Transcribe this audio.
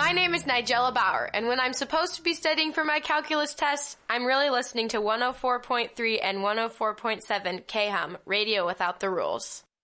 My name is Nigella Bauer, and when I'm supposed to be studying for my calculus test, I'm really listening to 104.3 and 104.7 KHUM, Radio Without the Rules.